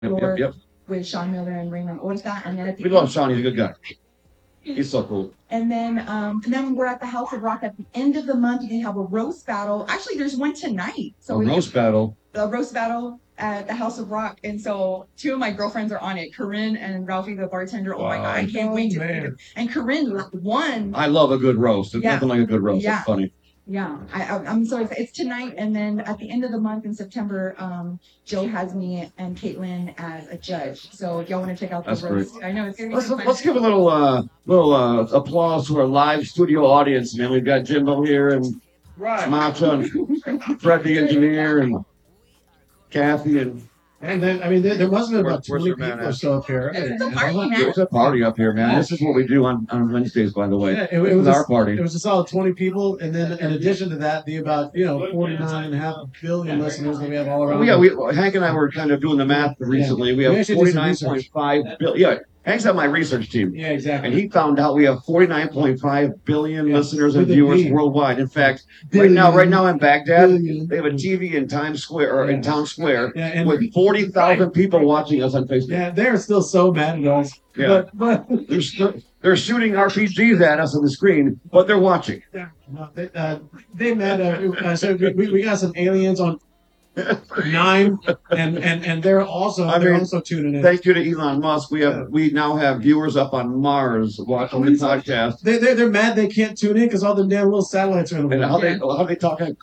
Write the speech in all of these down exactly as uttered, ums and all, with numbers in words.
Yep, yep, yep. with Sean Miller and Raymond Orta, and then at the We love Sean. He's a good guy. He's so cool. And then, um, and then we're at the House of Rock at the end of the month. We have a roast battle. Actually, there's one tonight. So a we roast battle. The roast battle at the House of Rock, and so two of my girlfriends are on it, Corinne and Ralphie, the bartender. Oh wow. My god, I can't wait to see it. And Corinne won. I love a good roast. There's yeah. nothing like a good roast. Yeah. It's funny. Yeah, I, I, I'm so excited. It's tonight, and then at the end of the month in September, um, Joe has me and Caitlin as a judge. So if y'all want to check out the That's roast, great. I know it's gonna be. Let's, let's give a little uh, little uh, applause to our live studio audience, man. We've got Jimbo here and right. Macha and Fred the engineer and Kathy and. And then, I mean, there, there must have been about twenty people or so up here. It's a party, There's a party up here, man. This is what we do on, on Wednesdays, by the way. Yeah, it, it was our party. It was a solid twenty people, and then in addition to that, the about you know forty-nine and a half billion listeners that we have all around. Well, yeah, we, Hank and I were kind of doing the math recently. We have forty-nine point five billion. Yeah. Hank's on my research team. Yeah, exactly. And he found out we have forty-nine point five billion yeah. listeners and viewers worldwide. In fact, billion. right now, right now in Baghdad, billion. They have a T V in Times Square or yeah. in Town Square yeah, and with forty thousand people watching us on Facebook. Yeah, they're still so mad at us. Yeah, but, but they're, st- they're shooting R P Gs at us on the screen, but they're watching. Yeah, no, they, uh, they mad. Uh, uh, so we, we got some aliens on. Nine and and and they're also I they're mean, also tuning in. Thank you to Elon Musk. We have yeah. we now have viewers up on Mars watching the podcast. They they they're mad they can't tune in because all the damn little satellites are in the way. And how they how they talking?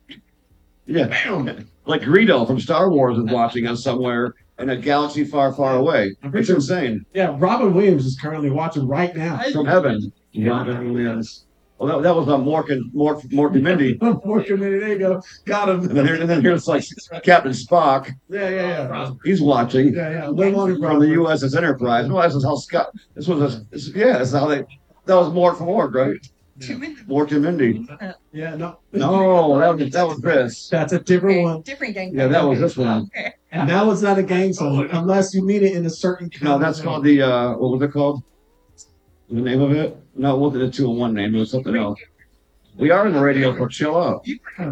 Yeah, Bam. Like Greedo from Star Wars is watching us somewhere in a galaxy far, far away. It's sure. insane. Yeah, Robin Williams is currently watching right now from heaven. Robin Williams. Well, that, that was a Mork and Mork, Mork and Mindy. Mork and Mindy, there you go. Got him. And then, here, and then here's like Captain Spock. Yeah, yeah, yeah. He's watching. Yeah, yeah. From from the U S S Enterprise. No, this is how Scott. This was a. This, yeah, this is how they. That was Mork from Mork, right? Yeah. Mork and Mindy. Yeah, no. No, that was that was Chris. That's a different one. Different gang. Yeah, that was this one. Okay. And that was not a gang song unless you mean it in a certain. No, that's called the. uh What was it called? The name of it? No, it wasn't a two in one name. It was something else. We are in the radio, so chill out.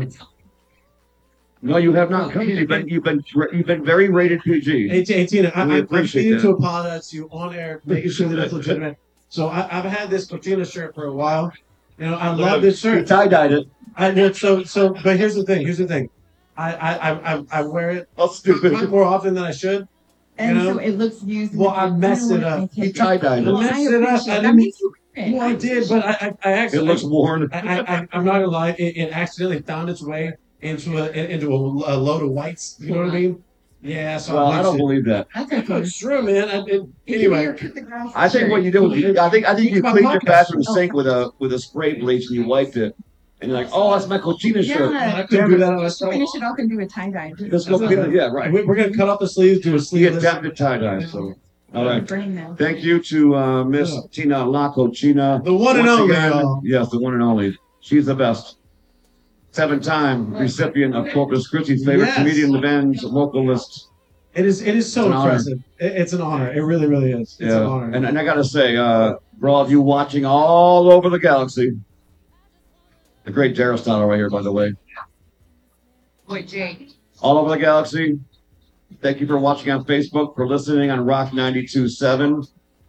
No, you have not come. You've been, you've been, you've been very rated P G. Hey, Tina, I, I'm needing to apologize to you on air, making sure that it's legitimate. So I, I've had this Patina shirt for a while. You know, I love this shirt. You tie-dyed it. I know. So, so, but here's the thing. Here's the thing. I, I, I, I wear it oh, stupid. more often than I should. And you know? So it looks used. Well, I messed it up. You tie-dyed it. I messed it up. I didn't. Well, I did, but I, I, I actually. It looks worn. I, I, I'm not gonna lie. It, it accidentally found its way into a into a, a load of whites. You know what I mean? Yeah. So well, I, I don't it. believe that. It's true, man. I, it, anyway, I think what you do is I think I think you cleaned your bathroom sink with a with a spray bleach and you wiped it. And you're like, oh, that's my Cochina shirt. Yeah, I couldn't do that on myself. Finish it off and do a tie dye. Let's go. Yeah, right. We're gonna cut off the sleeves, do a sleeve. Get down to tie dye. So. All right. Thank you to uh, Miss yeah. Tina La Cochina. The one and only. Again, yes, the one and only. She's the best. Seven-time recipient of Corpus Christi's favorite yes. comedian events, vocalist. It is. It is so it's impressive. It, it's an honor. It really, really is. It's yeah. an honor. And, and I gotta say, uh, for all of you watching all over the galaxy, the great Aristotle right here, by the way. Boy, Jake. All over the galaxy. Thank you for watching on Facebook, for listening on Rock ninety-two point seven.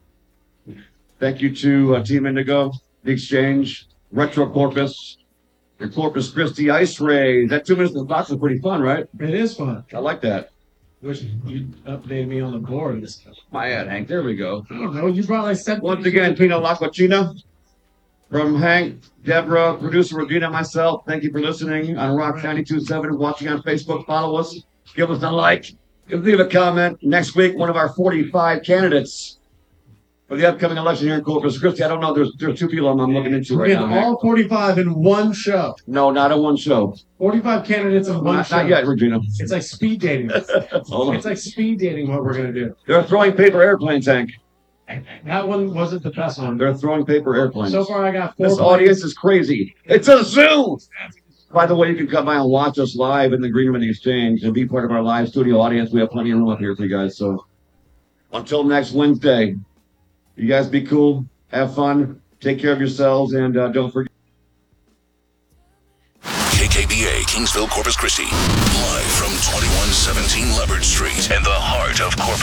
Thank you to uh, Team Indigo, The Exchange, Retro Corpus, your Corpus Christi Ice Ray. That two minutes in the box is pretty fun, right? It is fun. I like that. Wish you updated me on the board. This My ad, Hank. There we go. I don't know. You brought like seven. Once again, Tina La Cochina, from Hank, Deborah, producer Regina, myself. Thank you for listening on Rock ninety-two point seven. Watching on Facebook, follow us. Give us a like. Leave a comment. Next week, one of our forty-five candidates for the upcoming election here in Corpus Christi. I don't know. There's there's two people I'm, I'm looking into right now. All forty-five in one show. No, not in one show. forty-five candidates in one not, show. Not yet, Regina. It's like speed dating. It's like speed dating what we're going to do. They're throwing paper airplanes, Hank. That one wasn't the best one. They're throwing paper airplanes. So far, I got four. This planes. Audience is crazy. It's a zoo. By the way, you can come by and watch us live in the Green Room Exchange and be part of our live studio audience. We have plenty of room up here for you guys. So until next Wednesday, you guys be cool, have fun, take care of yourselves, and uh, don't forget. K K B A Kings Bakersfield, Corpus Christi. Live from twenty-one seventeen Leopard Street in the heart of Corpus